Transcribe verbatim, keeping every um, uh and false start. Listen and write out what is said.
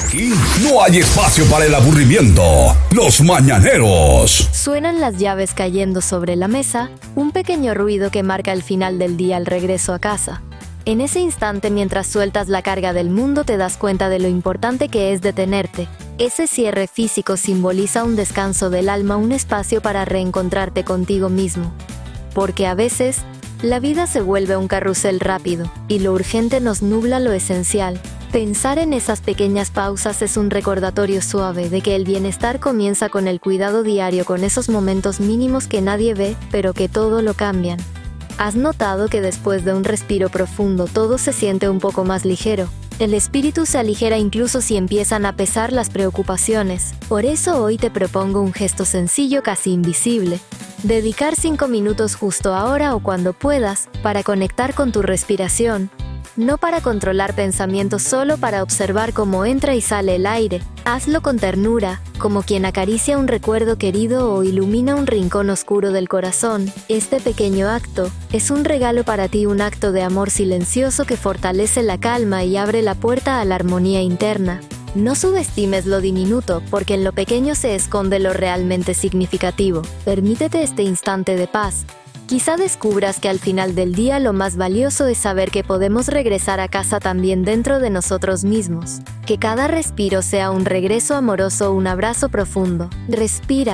Aquí no hay espacio para el aburrimiento. Los mañaneros. Suenan las llaves cayendo sobre la mesa, un pequeño ruido que marca el final del día al regreso a casa. En ese instante, mientras sueltas la carga del mundo, te das cuenta de lo importante que es detenerte. Ese cierre físico simboliza un descanso del alma, un espacio para reencontrarte contigo mismo. Porque a veces, la vida se vuelve un carrusel rápido, y lo urgente nos nubla lo esencial. Pensar en esas pequeñas pausas es un recordatorio suave de que el bienestar comienza con el cuidado diario, con esos momentos mínimos que nadie ve, pero que todo lo cambian. ¿Has notado que después de un respiro profundo todo se siente un poco más ligero? El espíritu se aligera incluso si empiezan a pesar las preocupaciones. Por eso hoy te propongo un gesto sencillo, casi invisible. Dedicar cinco minutos justo ahora o cuando puedas, para conectar con tu respiración. No para controlar pensamientos, solo para observar cómo entra y sale el aire. Hazlo con ternura, como quien acaricia un recuerdo querido o ilumina un rincón oscuro del corazón. Este pequeño acto es un regalo para ti, un acto de amor silencioso que fortalece la calma y abre la puerta a la armonía interna. No subestimes lo diminuto, porque en lo pequeño se esconde lo realmente significativo. Permítete este instante de paz. Quizá descubras que al final del día lo más valioso es saber que podemos regresar a casa también dentro de nosotros mismos. Que cada respiro sea un regreso amoroso, un abrazo profundo. Respira.